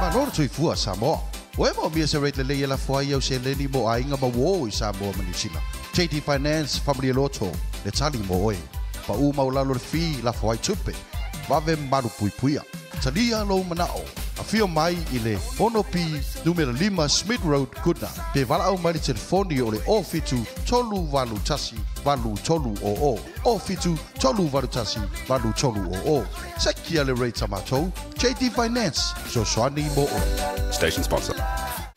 Lord to Fua Samoa. Wemo be a rate the Layla for you say Lenny Mo Aing of a war is Samoa Manisila. JT Finance, Family Lotto, the Tali Moe. Pauma Lalo Fee, La Foi Tupe. Bave Marupuia. Talia Lo Manao. A few mai ile Onopi numero 5 Smith Road Kuna. Pe vala au mari telefoni ole ofitu tolu valu tasi valu tolu o. Ofitu tolu valu tasi valu tolu o. Sekia le rate samato. JT Finance. So swani mo o. Station sponsor.